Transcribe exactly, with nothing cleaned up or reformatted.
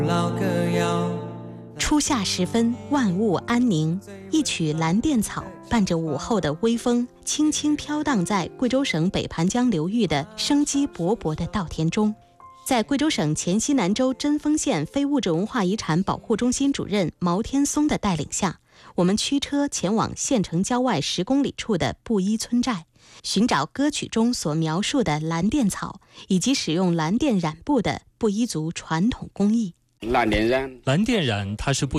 初夏时分，万物安宁，一曲蓝靛草伴着午后的微风，轻轻飘荡在贵州省北盘江流域的生机勃勃的稻田中。在贵州省黔西南州贞丰县非物质文化遗产保护中心主任毛天松的带领下，我们驱车前往县城郊外十公里处的布依村寨，寻找歌曲中所描述的蓝靛草以及使用蓝靛染布的布依族传统工艺。 蓝靛染， 蓝靛染它是布